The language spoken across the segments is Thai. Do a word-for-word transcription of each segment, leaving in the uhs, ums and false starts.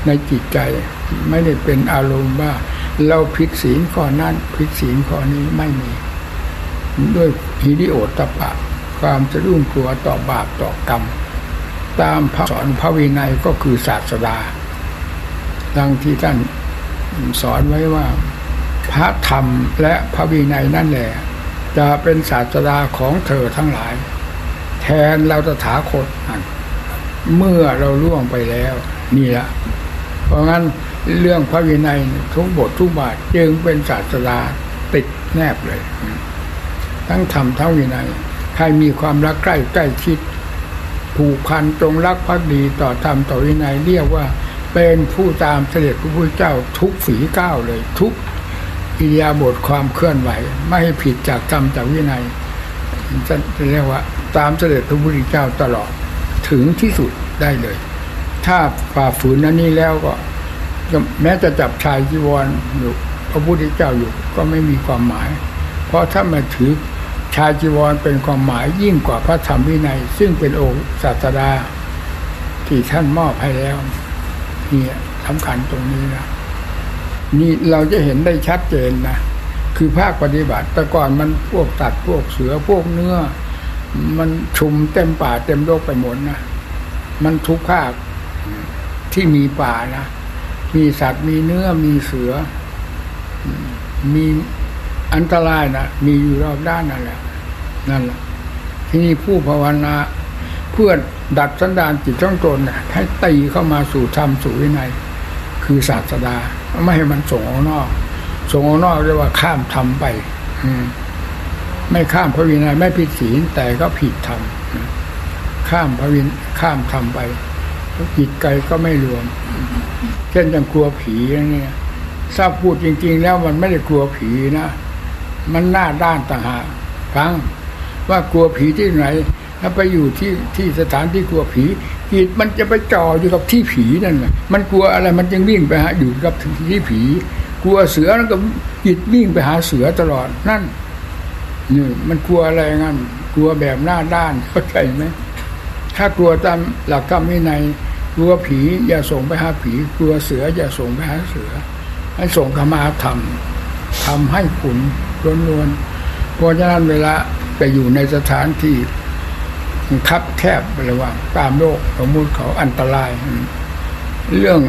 ในจิตใจไม่ได้เป็นอารมณ์ว่าเราผิดศีลข้อนั้นผิดศีลข้อนี้ไม่มีด้วยหิริโอตตัปปะความสะดุ้งกลัวต่อบาปต่อกรรมตามพระสอนพระวินัยก็คือศาสดาดังที่ท่านสอนไว้ว่าพระธรรมและพระวินัยนั่นแหละจะเป็นศาสดาของเธอทั้งหลายแทนเราตถาคตเมื่อเราล่วงไปแล้วนี่ละเพราะงั้นเรื่องพระวินัยทุกบททุกบาทจึงเป็นศาสดาติดแนบเลยทั้งธรรมทั้งวินัยใครมีความรักใกล้ใกล้ชิดผูกพันตรงรักภักดีต่อธรรมต่อวินัยเรียกว่าเป็นผู้ตามเสด็จพระพุทธเจ้าทุกฝีก้าวเลยทุกอิริยาบถความเคลื่อนไหวไม่ให้ผิดจากธรรมจากวินัยจะเรียกว่าตามเสด็จพระพุทธเจ้าตลอดถึงที่สุดได้เลยถ้าฝ่าฝืนนั้นนี้แล้วก็แม้จะจับชายจีวรอยู่พระพุทธเจ้าอยู่ก็ไม่มีความหมายเพราะถ้ามาถือชายจีวรเป็นความหมายยิ่งกว่าพระธรรมวินัยซึ่งเป็นองค์ศาสดาที่ท่านมอบให้แล้วนี่สำคัญตรงนี้นะนี่เราจะเห็นได้ชัดเจนนะคือภาคปฏิบัติแต่ก่อนมันพวกตัดพวกเสือพวกเนื้อมันชุมเต็มป่าเต็มโลกไปหมดนะมันทุกภาคที่มีป่านะมีสัตว์มีเนื้อมีเสือมีอันตรายนะมีอยู่รอบด้านนั่นแหละนั่นแหละที่นี่ผู้ภาวนาเพื่อดัดสันดานจิตของตนนะให้ตีเข้ามาสู่ธรรมสู่วินัยคือศาสดาไม่ให้มันส่งออกนอกส่งออกนอกเรียกว่าข้ามธรรมไปไม่ข้ามพระวินัยไม่ผิดศีลแต่ก็ผิดธรรมข้ามพระวินัยข้ามธรรมไปจิตใจก็ไม่รวมเช่นอย่างกลัวผีอย่างนี้ถ้าพูดจริงๆแล้วมันไม่ได้กลัวผีนะมันหน้าด้านต่างหากฟังว่ากลัวผีที่ไหนถ้าไปอยู่ที่ที่สถานที่กลัวผีจิตมันจะไปจ่ออยู่กับที่ผีนั่นแหละมันกลัวอะไรมันจึงวิ่งไปหาอยู่กับที่ผีกลัวเสือแล้วก็จิตวิ่งไปหาเสือตลอดนั่นนี่มันกลัวอะไรงั้นกลัวแบบหน้าด้านเข้าใจไหมถ้ากลัวตามหลักธรรมวินัยกลัวผีอย่าส่งไปหาผีกลัวเสืออย่าส่งไปหาเสือให้ส่งเข้ามาทำทำให้ขุนล้วนๆเพราะฉะนั้นเวลาไปอยู่ในสถานที่คับแคบระหว่างตามโลกสมมุติเขาอันตรายเรื่อง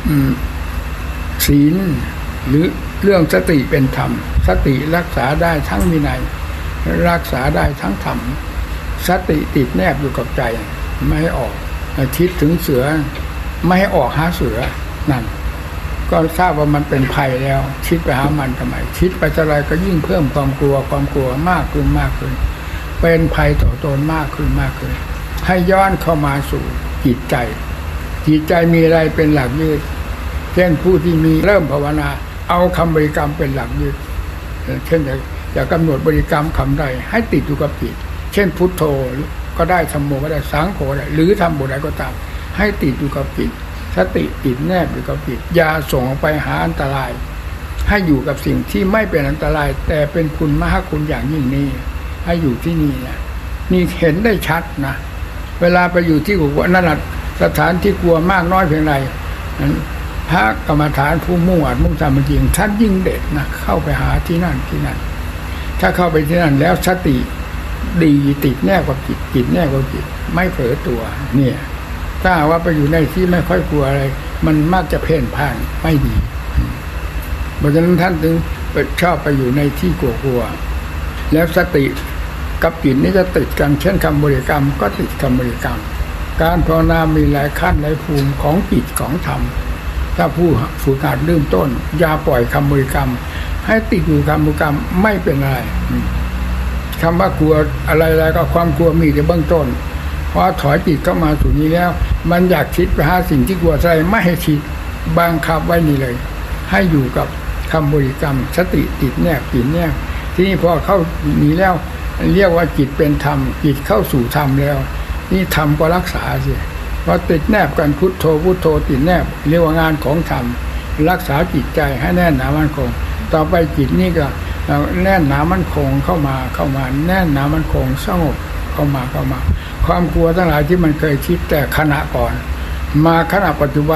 ศีลหรือเรื่องสติเป็นธรรมสติรักษาได้ทั้งวินัยรักษาได้ทั้งธรรมสติติดแนบอยู่กับใจไม่ให้ออกคิดถึงเสือไม่ให้ออกหาเสือนั่นก็ทราบว่ามันเป็นภัยแล้วคิดไปหามันทำไมคิดไปเท่าไรก็ยิ่งเพิ่มความกลัวความกลัวมากขึ้นมากขึ้นเป็นภัยต่อตนมากขึ้นมากขึ้นให้ย้อนเข้ามาสู่จิตใจจิตใจมีอะไรเป็นหลักยึดเช่นผู้ที่มีเริ่มภาวนาเอาคำบริกรรมเป็นหลักยึดเช่นจะกำหนดบริกรรมคำใดให้ติดอยู่กับจิตเช่นพุทโธก็ได้ธัมโมก็ได้สังโฆก็ได้หรือทำบุญใดก็ตามให้ติดอยู่กับจิตสติติดแนบอยู่กับจิตอย่าส่งออกไปหาอันตรายให้อยู่กับสิ่งที่ไม่เป็นอันตรายแต่เป็นคุณมหาคุณอย่างยิ่งนี้ให้อยู่ที่นี่นะนี่เห็นได้ชัดนะเวลาไปอยู่ที่กลัวนั่นแหละสถานที่กลัวมากน้อยเพียงไรนั้นพระกรรมฐานผู้มุ่งอัดมุ่งทำจริงท่านยิ่งเด็ดนะเข้าไปหาที่นั่นที่นั่นถ้าเข้าไปที่นั่นแล้วสติดีติดแนบกับจิตจิตแนบกับจิตไม่เผลอตัวเนี่ยถ้าว่าไปอยู่ในที่ไม่ค่อยกลัวอะไรมันมักจะเพ่นพ่านไม่ดีเพราะฉะนั้นท่านถึงชอบไปอยู่ในที่กลัวๆแล้วสติกับจิตนี่จะติดกันเช่นคำบริกรรมก็ติดคำบริกรรมการภาวนามีหลายขั้นหลายภูมิของจิตของธรรมถ้าผู้ฝึกหัดเริ่มต้นอย่าปล่อยคำบริกรรมให้ติดอยู่คำบริกรรมไม่เป็นไรคำว่ากลัวอะไรๆก็ความกลัวมีแต่เบื้องต้นพอถอยจิตเข้ามาสู่นี้แล้วมันอยากคิดไปหาสิ่งที่กลัวใจไม่ให้คิดบังคับไว้นี่เลยให้อยู่กับคำบริกรรมสติติดแนบจิตแนบที่นี่พอเข้านี้แล้วเรียกว่าจิตเป็นธรรมจิตเข้าสู่ธรรมแล้วนี่ธรรมก็รักษาสิพอติดแนบกันพุทโธพุทโธติดแนบเรียกว่างานของธรรมรักษาจิตใจให้แน่นหนามั่นคงต่อไปจิตนี่ก็แน่นหนามั่นคงเข้ามาเข้ามาแน่นหนามั่นคงสงบเข้ามาเข้ามาความกลัวทั้งหลายที่มันเคยคิดแต่ขณะก่อนมาขณะปัจจุบัน